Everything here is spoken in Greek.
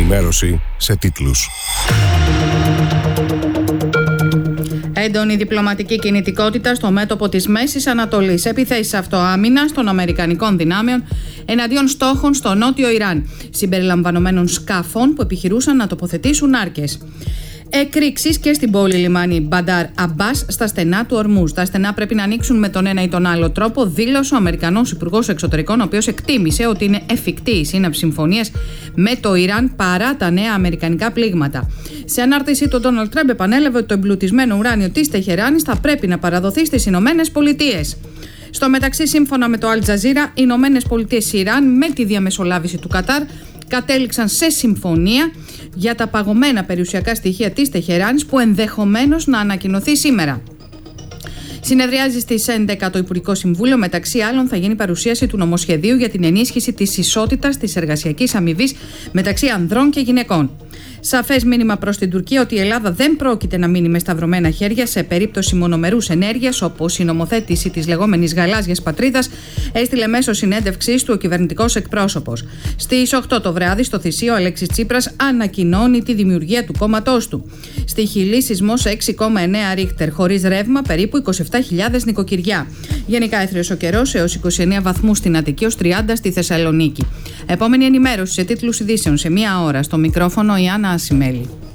ενημέρωση σε τίτλους. Έντονη διπλωματική κινητικότητα στο μέτωπο της Μέσης Ανατολής. Επιθέσεις αυτοάμυνας των Αμερικανικών δυνάμεων εναντίον στόχων στο νότιο Ιράν, συμπεριλαμβανομένων σκάφων που επιχειρούσαν να τοποθετήσουν άρκες. Εκρήξεις και στην πόλη λιμάνι Μπαντάρ Αμπάς στα στενά του Ορμούζ. Τα στενά πρέπει να ανοίξουν με τον ένα ή τον άλλο τρόπο, δήλωσε ο Αμερικανός Υπουργός Εξωτερικών, ο οποίος εκτίμησε ότι είναι εφικτή η σύναψη συμφωνίας με το Ιράν παρά τα νέα αμερικανικά πλήγματα. Σε ανάρτηση, τον Ντόναλντ Τραμπ επανέλαβε ότι το εμπλουτισμένο ουράνιο της Τεχεράνης θα πρέπει να παραδοθεί στις Ηνωμένες Πολιτείες. Στο μεταξύ, σύμφωνα με το Al Jazeera, οι Ηνωμένες Πολιτείες Ιράν, με τη διαμεσολάβηση του Κατάρ, κατέληξαν σε συμφωνία για τα παγωμένα περιουσιακά στοιχεία της Τεχεράνης που ενδεχομένως να ανακοινωθεί σήμερα. Συνεδριάζει στις 11 το Υπουργικό Συμβούλιο. Μεταξύ άλλων, θα γίνει παρουσίαση του νομοσχεδίου για την ενίσχυση της ισότητας της εργασιακής αμοιβής μεταξύ ανδρών και γυναικών. Σαφές μήνυμα προς την Τουρκία ότι η Ελλάδα δεν πρόκειται να μείνει με σταυρωμένα χέρια σε περίπτωση μονομερούς ενέργειας, όπως η νομοθέτηση της λεγόμενης γαλάζιας πατρίδας έστειλε μέσω συνέντευξής του ο κυβερνητικός εκπρόσωπος. Στις 8 το βράδυ, στο Θησίο, ο Αλέξης Τσίπρας ανακοινώνει τη δημιουργία του κόμματός του. Στη Χιλή, σεισμός 6,9 ρίχτερ, χωρίς ρεύμα, περίπου 27.000 νοικοκυριά. Γενικά έθριος ο καιρός, έως 29 βαθμούς στην Αττική, ως 30 στη Θεσσαλονίκη. Επόμενη ενημέρωση σε τίτλους ειδήσεων σε μία ώρα. Στο μικρόφωνο η Άννα Ασημέλη.